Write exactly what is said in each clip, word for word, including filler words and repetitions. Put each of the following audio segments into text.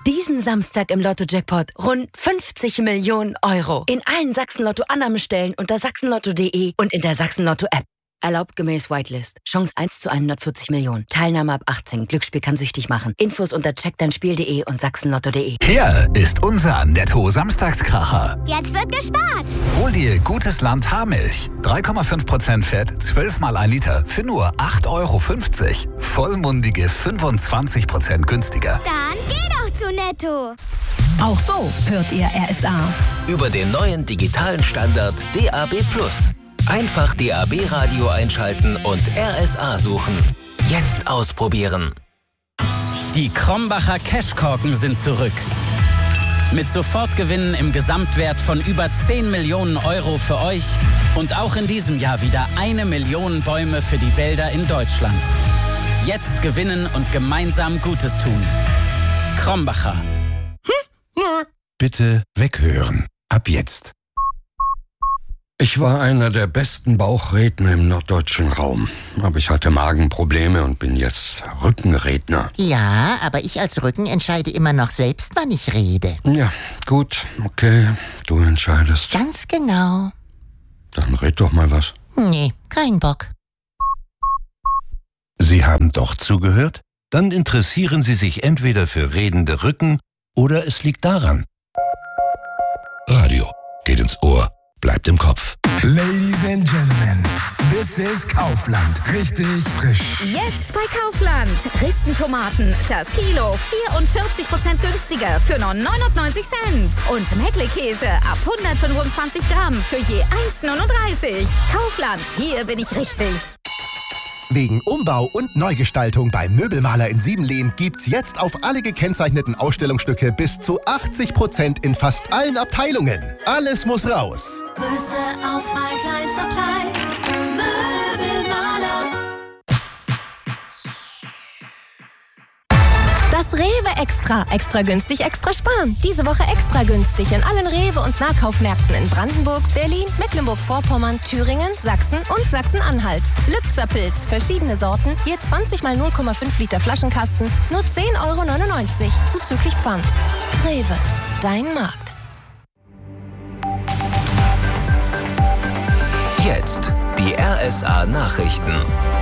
Diesen Samstag im Lotto-Jackpot rund fünfzig Millionen Euro. In allen Sachsen-Lotto-Annahmestellen unter sachsenlotto punkt de und in der Sachsen-Lotto-App. Erlaubt gemäß Whitelist. Chance eins zu hundertvierzig Millionen. Teilnahme ab achtzehn. Glücksspiel kann süchtig machen. Infos unter check dein spiel punkt de und sachsenlotto punkt de. Hier ist unser Netto-Samstagskracher. Jetzt wird gespart. Hol dir Gutes Land Haarmilch. drei Komma fünf Prozent Fett, zwölf mal ein Liter für nur acht Euro fünfzig. Vollmundige fünfundzwanzig Prozent günstiger. Dann geh doch zu Netto. Auch so hört ihr R S A. Über den neuen digitalen Standard D A B plus. Einfach D A B-Radio einschalten und R S A suchen. Jetzt ausprobieren. Die Krombacher Cashkorken sind zurück. Mit Sofortgewinnen im Gesamtwert von über zehn Millionen Euro für euch und auch in diesem Jahr wieder eine Million Bäume für die Wälder in Deutschland. Jetzt gewinnen und gemeinsam Gutes tun. Krombacher. Hm? Nö. Bitte weghören. Ab jetzt. Ich war einer der besten Bauchredner im norddeutschen Raum. Aber ich hatte Magenprobleme und bin jetzt Rückenredner. Ja, aber ich als Rücken entscheide immer noch selbst, wann ich rede. Ja, gut, okay, du entscheidest. Ganz genau. Dann red doch mal was. Nee, kein Bock. Sie haben doch zugehört? Dann interessieren Sie sich entweder für redende Rücken oder es liegt daran. Radio geht ins Ohr. Bleibt im Kopf. Ladies and Gentlemen, this is Kaufland. Richtig frisch. Jetzt bei Kaufland. Ristentomaten, das Kilo vierundvierzig Prozent günstiger für nur neunundneunzig Cent. Und Mettlekäse ab hundertfünfundzwanzig Gramm für je eins neununddreißig. Kaufland, hier bin ich richtig. Wegen Umbau und Neugestaltung beim Möbelmaler in Siebenlehn gibt's jetzt auf alle gekennzeichneten Ausstellungsstücke bis zu achtzig Prozent in fast allen Abteilungen. Alles muss raus. Größte Auswahl, kleinster Preis. Möbelmaler. Das Rewe Extra. Extra günstig, extra sparen. Diese Woche extra günstig in allen Rewe- und Nahkaufmärkten in Brandenburg, Berlin, Mecklenburg-Vorpommern, Thüringen, Sachsen und Sachsen-Anhalt. Lützerpilz, verschiedene Sorten, je zwanzig mal null Komma fünf Liter Flaschenkasten, nur zehn Euro neunundneunzig, zuzüglich Pfand. Rewe, dein Markt. Jetzt die R S A Nachrichten.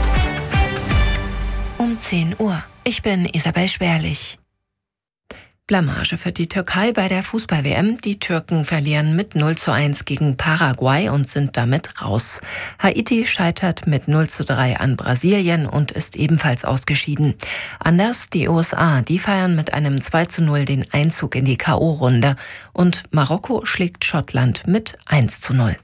Um zehn Uhr. Ich bin Isabel Schwerlich. Blamage für die Türkei bei der Fußball-W M. Die Türken verlieren mit null zu eins gegen Paraguay und sind damit raus. Haiti scheitert mit null zu drei an Brasilien und ist ebenfalls ausgeschieden. Anders die U S A, die feiern mit einem zwei zu null den Einzug in die K O-Runde. Und Marokko schlägt Schottland mit eins zu null.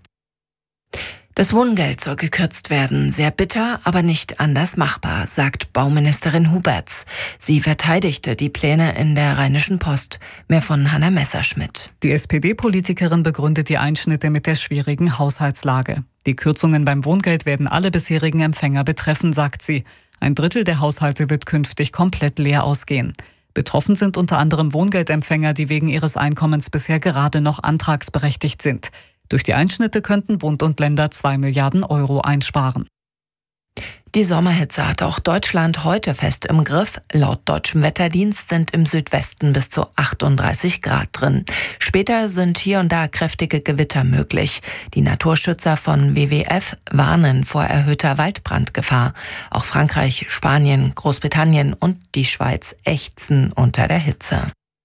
Das Wohngeld soll gekürzt werden. Sehr bitter, aber nicht anders machbar, sagt Bauministerin Huberts. Sie verteidigte die Pläne in der Rheinischen Post. Mehr von Hanna Messerschmidt. Die S P D-Politikerin begründet die Einschnitte mit der schwierigen Haushaltslage. Die Kürzungen beim Wohngeld werden alle bisherigen Empfänger betreffen, sagt sie. Ein Drittel der Haushalte wird künftig komplett leer ausgehen. Betroffen sind unter anderem Wohngeldempfänger, die wegen ihres Einkommens bisher gerade noch antragsberechtigt sind. Durch die Einschnitte könnten Bund und Länder zwei Milliarden Euro einsparen. Die Sommerhitze hat auch Deutschland heute fest im Griff. Laut deutschem Wetterdienst sind im Südwesten bis zu achtunddreißig Grad drin. Später sind hier und da kräftige Gewitter möglich. Die Naturschützer von W W F warnen vor erhöhter Waldbrandgefahr. Auch Frankreich, Spanien, Großbritannien und die Schweiz ächzen unter der Hitze.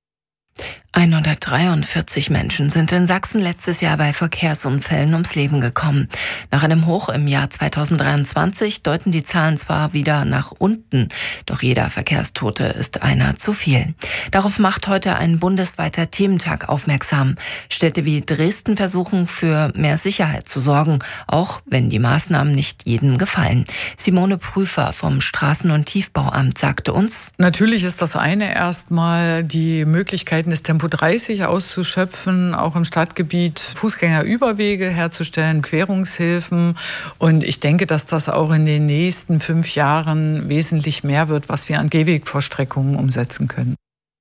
hundertdreiundvierzig Menschen sind in Sachsen letztes Jahr bei Verkehrsunfällen ums Leben gekommen. Nach einem Hoch im Jahr zweitausenddreiundzwanzig deuten die Zahlen zwar wieder nach unten, doch jeder Verkehrstote ist einer zu viel. Darauf macht heute ein bundesweiter Thementag aufmerksam. Städte wie Dresden versuchen, für mehr Sicherheit zu sorgen, auch wenn die Maßnahmen nicht jedem gefallen. Simone Prüfer vom Straßen- und Tiefbauamt sagte uns: Natürlich ist das eine erstmal die Möglichkeiten des Tempo dreißig auszuschöpfen, auch im Stadtgebiet Fußgängerüberwege herzustellen, Querungshilfen. Und ich denke, dass das auch in den nächsten fünf Jahren wesentlich mehr wird, was wir an Gehwegvorstreckungen umsetzen können.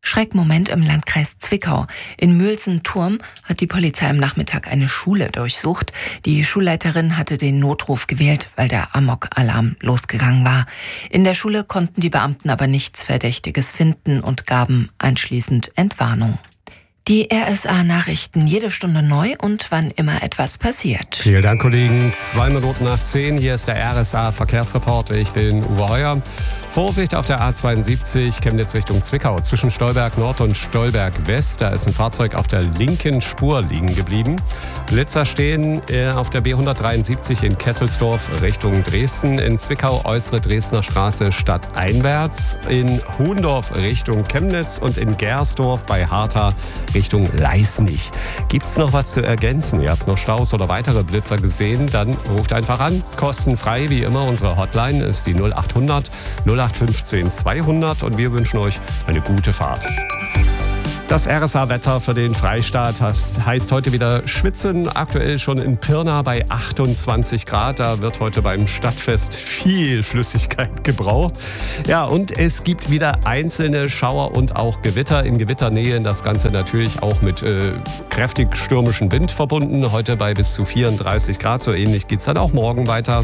Schreckmoment im Landkreis Zwickau. In Mülsen-Turm hat die Polizei am Nachmittag eine Schule durchsucht. Die Schulleiterin hatte den Notruf gewählt, weil der Amok-Alarm losgegangen war. In der Schule konnten die Beamten aber nichts Verdächtiges finden und gaben anschließend Entwarnung. Die R S A-Nachrichten jede Stunde neu und wann immer etwas passiert. Vielen Dank, Kollegen. Zwei Minuten nach zehn. Hier ist der R S A-Verkehrsreport. Ich bin Uwe Heuer. Vorsicht auf der A zweiundsiebzig, Chemnitz Richtung Zwickau. Zwischen Stolberg Nord und Stolberg West. Da ist ein Fahrzeug auf der linken Spur liegen geblieben. Blitzer stehen äh, auf der B hundertdreiundsiebzig in Kesselsdorf Richtung Dresden. In Zwickau äußere Dresdner Straße stadteinwärts. In Hohendorf Richtung Chemnitz und in Gersdorf bei Hartha Richtung Leisnig. Gibt's noch was zu ergänzen? Ihr habt noch Staus oder weitere Blitzer gesehen? Dann ruft einfach an. Kostenfrei wie immer. Unsere Hotline ist die null achthundert null acht fünfzehn zweihundert und wir wünschen euch eine gute Fahrt. Das R S A-Wetter für den Freistaat heißt heute wieder schwitzen. Aktuell schon in Pirna bei achtundzwanzig Grad. Da wird heute beim Stadtfest viel Flüssigkeit gebraucht. Ja, und es gibt wieder einzelne Schauer und auch Gewitter in Gewitternähe. Das Ganze natürlich auch mit äh, kräftig stürmischem Wind verbunden. Heute bei bis zu vierunddreißig Grad. So ähnlich geht es dann auch morgen weiter.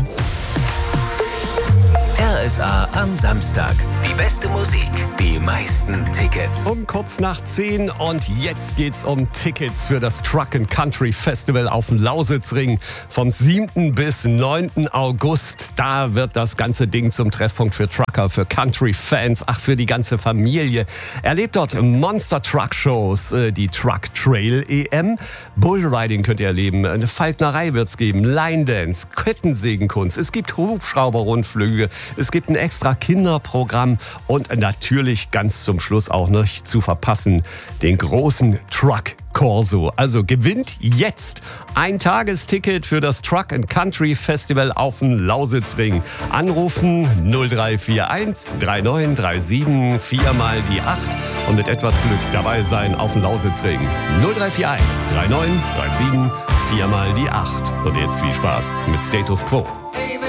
R S A am Samstag. Die beste Musik, die meisten Tickets. Um kurz nach zehn und jetzt geht's um Tickets für das Truck and Country Festival auf dem Lausitzring. Vom siebten bis neunten August. Da wird das ganze Ding zum Treffpunkt für Trucker, für Country-Fans, ach, für die ganze Familie. Erlebt dort Monster-Truck-Shows, die Truck Trail E M. Bullriding könnt ihr erleben, eine Falknerei wird's geben, Line-Dance, Kettensägenkunst. Es gibt Hubschrauber-Rundflüge. Es gibt ein extra Kinderprogramm und natürlich ganz zum Schluss auch nicht zu verpassen den großen Truck Corso. Also gewinnt jetzt ein Tagesticket für das Truck and Country Festival auf dem Lausitzring. Anrufen null drei vier eins drei neun drei sieben vier mal die acht und mit etwas Glück dabei sein auf dem Lausitzring. null drei vier eins drei neun drei sieben vier mal die acht. Und jetzt viel Spaß mit Status Quo.